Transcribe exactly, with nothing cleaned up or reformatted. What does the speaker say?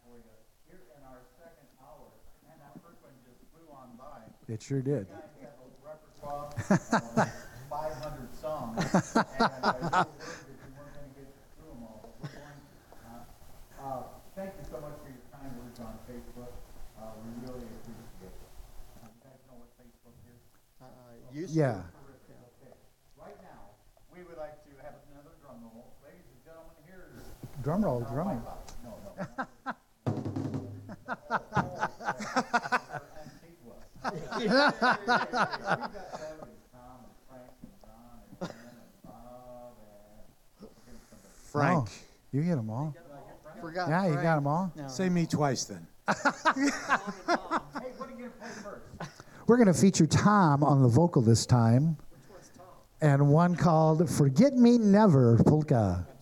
for you here in our second hour. Man, that first one just flew on by. It sure did. You guys have a repertoire of five hundred songs, and uh, you were worried that you weren't going to get through them all. But we're going to. Uh, uh, thank you so much for your kind words on Facebook. Uh, we really appreciate it. Uh, you guys know what Facebook is? Uh, used Yeah. Terrific. Okay. Right now, we would like to have another drum roll. Ladies and gentlemen, here is Drum roll, no, drum roll. no, no. Antigua. We've got celebrities, Tom and Frank and John and Ken and Bob and Frank. Oh, you get them all. Forgot. Yeah, you Frank. got them all. No. Say me twice then. Hey, what are you gonna play first? We're going to feature Tom on the vocal this time. And one called Forget Me Never Polka.